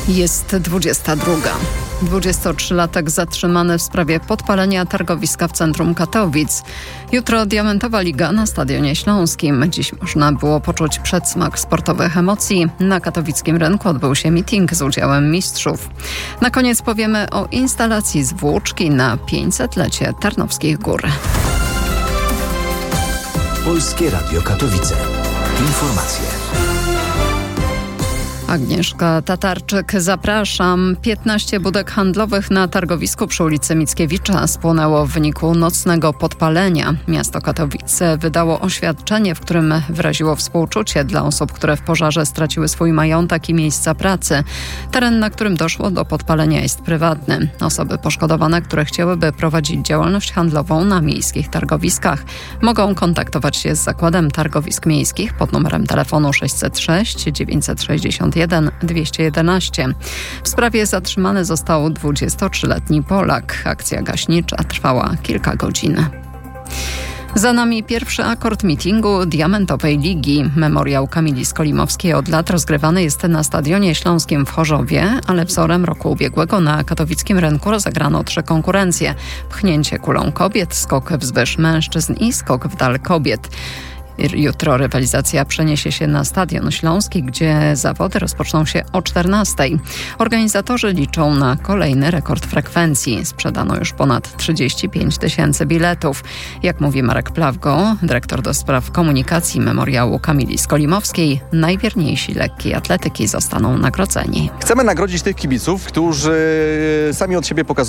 Jest 22. 23-latek zatrzymany w sprawie podpalenia targowiska w centrum Katowic. Jutro Diamentowa Liga na Stadionie Śląskim. Dziś można było poczuć przedsmak sportowych emocji. Na katowickim rynku odbył się meeting z udziałem mistrzów. Na koniec powiemy o instalacji z włóczki na 500-lecie Tarnowskich Gór. Polskie Radio Katowice. Informacje. Agnieszka Tatarczyk, zapraszam. 15 budek handlowych na targowisku przy ulicy Mickiewicza spłonęło w wyniku nocnego podpalenia. Miasto Katowice wydało oświadczenie, w którym wyraziło współczucie dla osób, które w pożarze straciły swój majątek i miejsca pracy. Teren, na którym doszło do podpalenia, jest prywatny. Osoby poszkodowane, które chciałyby prowadzić działalność handlową na miejskich targowiskach, mogą kontaktować się z Zakładem Targowisk Miejskich pod numerem telefonu 606 961 211. W sprawie zatrzymany został 23-letni Polak. Akcja gaśnicza trwała kilka godzin. Za nami pierwszy akord meetingu Diamentowej Ligi. Memoriał Kamili Skolimowskiej od lat rozgrywany jest na Stadionie Śląskim w Chorzowie, ale wzorem roku ubiegłego na katowickim rynku rozegrano 3 konkurencje. Pchnięcie kulą kobiet, skok wzwyż mężczyzn i skok w dal kobiet. Jutro rywalizacja przeniesie się na Stadion Śląski, gdzie zawody rozpoczną się o 14:00. Organizatorzy liczą na kolejny rekord frekwencji. Sprzedano już ponad 35 000 biletów. Jak mówi Marek Plawgo, dyrektor do spraw komunikacji Memoriału Kamili Skolimowskiej, najwierniejsi lekkiej atletyki zostaną nagrodzeni. Chcemy nagrodzić tych kibiców, którzy sami od siebie pokazują